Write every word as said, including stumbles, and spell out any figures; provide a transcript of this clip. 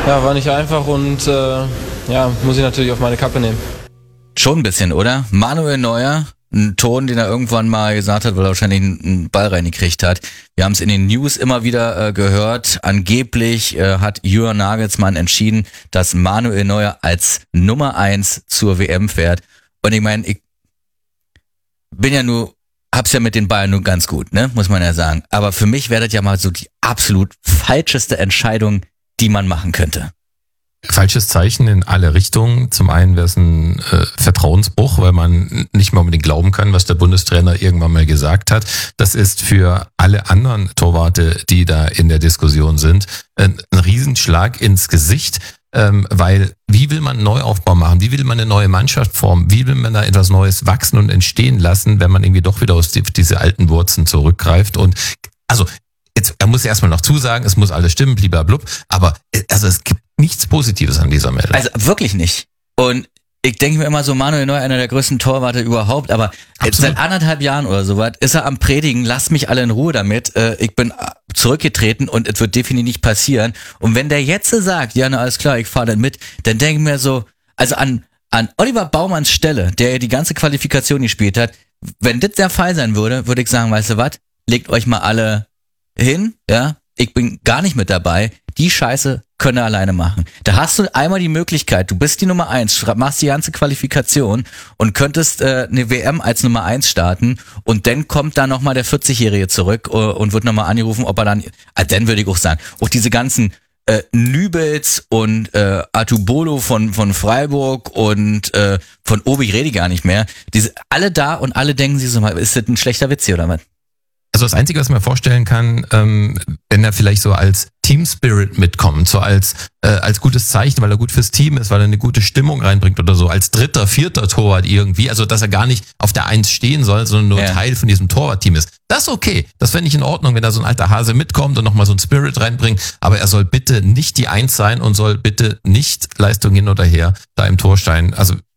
Ja, war nicht einfach und äh, ja, muss ich natürlich auf meine Kappe nehmen. Schon ein bisschen, oder? Manuel Neuer, ein Ton, den er irgendwann mal gesagt hat, weil er wahrscheinlich einen Ball reingekriegt hat. Wir haben es in den News immer wieder äh, gehört. Angeblich äh, hat Julian Nagelsmann entschieden, dass Manuel Neuer als Nummer eins zur W M fährt. Und ich meine, ich bin ja nur, hab's ja mit den Bayern nur ganz gut, ne, muss man ja sagen. Aber für mich wäre das ja mal so die absolut falscheste Entscheidung, die man machen könnte. Falsches Zeichen in alle Richtungen. Zum einen wäre es ein äh, Vertrauensbruch, weil man nicht mehr unbedingt glauben kann, was der Bundestrainer irgendwann mal gesagt hat. Das ist für alle anderen Torwarte, die da in der Diskussion sind, ein, ein Riesenschlag ins Gesicht, ähm, weil wie will man einen Neuaufbau machen? Wie will man eine neue Mannschaft formen? Wie will man da etwas Neues wachsen und entstehen lassen, wenn man irgendwie doch wieder aus die, diese alten Wurzeln zurückgreift? Und also jetzt, er muss erstmal noch zusagen, es muss alles stimmen, blub, aber also es gibt nichts Positives an dieser Meldung. Also wirklich nicht. Und ich denke mir immer so, Manuel Neuer, einer der größten Torwarte überhaupt, aber jetzt seit anderthalb Jahren oder sowas ist er am Predigen, lasst mich alle in Ruhe damit, ich bin zurückgetreten und es wird definitiv nicht passieren. Und wenn der jetzt sagt, ja, na alles klar, ich fahre dann mit, dann denke ich mir so, also an, an Oliver Baumanns Stelle, der ja die ganze Qualifikation gespielt hat, wenn das der Fall sein würde, würde ich sagen, weißt du was, legt euch mal alle hin, ja, ich bin gar nicht mit dabei, die Scheiße könnt ihr alleine machen. Da hast du einmal die Möglichkeit, du bist die Nummer eins, machst die ganze Qualifikation und könntest äh, eine W M als Nummer eins starten und dann kommt da nochmal der vierzigjährige zurück uh, und wird nochmal angerufen, ob er dann, äh, dann würde ich auch sagen, auch diese ganzen äh, Nübels und äh, Atubolo von von Freiburg und äh, von Obi, ich rede gar nicht mehr, diese alle da und alle denken sich so mal, ist das ein schlechter Witz hier oder was? Also das Einzige, was ich mir vorstellen kann, ähm, wenn er vielleicht so als Team Spirit mitkommt, so als äh, als gutes Zeichen, weil er gut fürs Team ist, weil er eine gute Stimmung reinbringt oder so, als dritter, vierter Torwart irgendwie, also dass er gar nicht auf der Eins stehen soll, sondern nur ja. Teil von diesem Torwartteam ist. Das ist okay, das fände ich in Ordnung, wenn da so ein alter Hase mitkommt und nochmal so ein Spirit reinbringt, aber er soll bitte nicht die Eins sein und soll bitte nicht Leistung hin oder her da im Torstein, also